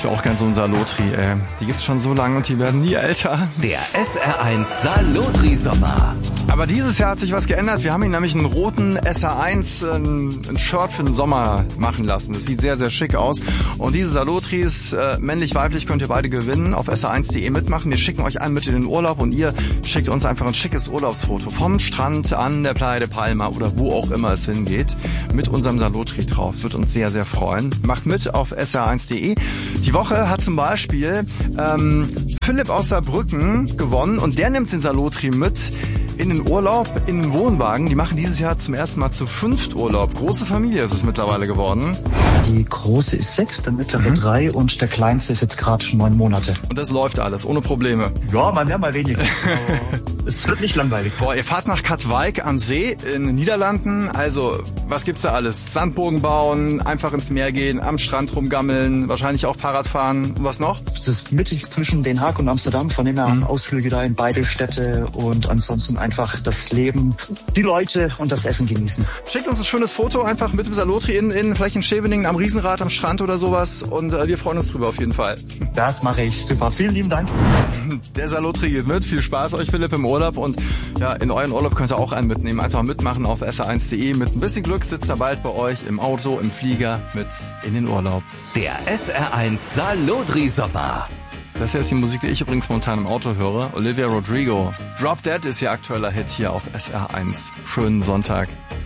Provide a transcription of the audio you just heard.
Ich wäre auch gern so ein Salotri, ey. Die gibt's schon so lange und die werden nie älter. Der SR1 Salotri-Sommer. Aber dieses Jahr hat sich was geändert. Wir haben ihn nämlich einen roten SR1, ein Shirt für den Sommer machen lassen. Das sieht sehr, sehr schick aus. Und diese Salotris, männlich-weiblich, könnt ihr beide gewinnen. Auf sr1.de mitmachen. Wir schicken euch einen mit in den Urlaub und ihr schickt uns einfach ein schickes Urlaubsfoto vom Strand an der Playa de Palma oder wo auch immer es hingeht mit unserem Salotri drauf. Das wird uns sehr, sehr freuen. Macht mit auf sr1.de. Die Woche hat zum Beispiel Philipp aus Saarbrücken gewonnen und der nimmt den Salotri mit in den Urlaub, in den Wohnwagen. Die machen dieses Jahr zum ersten Mal zu 5 Urlaub. Große Familie ist es mittlerweile geworden. Die große ist 6, der mittlere 3 und der kleinste ist jetzt gerade 9 Monate. Und das läuft alles, ohne Probleme. Ja, mal mehr, mal weniger. Es wird nicht langweilig. Boah, ihr fahrt nach Katwijk am See in den Niederlanden. Also, was gibt's da alles? Sandburgen bauen, einfach ins Meer gehen, am Strand rumgammeln, wahrscheinlich auch Fahrrad fahren. Und was noch? Das ist mittig zwischen Den Haag und Amsterdam. Von dem her Ausflüge da in beide Städte und ansonsten einfach das Leben, die Leute und das Essen genießen. Schickt uns ein schönes Foto einfach mit dem Salotri in vielleicht in Scheveningen am Riesenrad am Strand oder sowas und wir freuen uns drüber auf jeden Fall. Das mache ich. Super. Vielen lieben Dank. Der Salotri geht mit. Viel Spaß euch, Philipp, im Urlaub und ja, in euren Urlaub könnt ihr auch einen mitnehmen. Einfach mitmachen auf sr1.de. Mit ein bisschen Glück sitzt er bald bei euch im Auto, im Flieger mit in den Urlaub. Der SR1 Salotri-Sommer. Das hier ist die Musik, die ich übrigens momentan im Auto höre. Olivia Rodrigo. Drop Dead ist ihr aktueller Hit hier auf SR1. Schönen Sonntag.